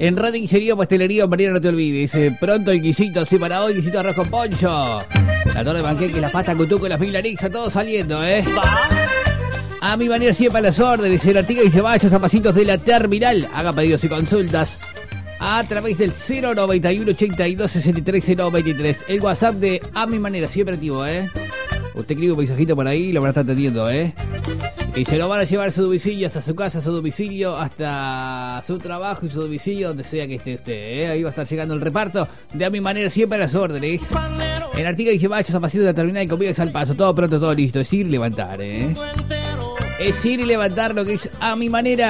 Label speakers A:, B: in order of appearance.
A: En Rodinchería Pastelería Mariana, no te olvides. Pronto el guisito, sí, para hoy, guisito de arroz con poncho. La torre de panqueque, las pastas cutuco, las milanexa, todo saliendo, A mi manera siempre a las órdenes. En Artigas y Ceballos, a pasitos de la terminal. Haga pedidos y consultas a través del 091 82 63 023. El WhatsApp de A mi manera, siempre activo, Usted escribe un mensajito por ahí y lo van a estar atendiendo, Y se lo van a llevar a su domicilio, hasta su casa, a su domicilio, hasta su trabajo y su domicilio, donde sea que esté usted, Ahí va a estar llegando el reparto de A mi manera, siempre a las órdenes. En Artigas y Ceballos, a pasitos de la terminal de comidas al paso. Todo pronto, todo listo. Es ir y levantar, Es ir y levantar lo que es A mi manera.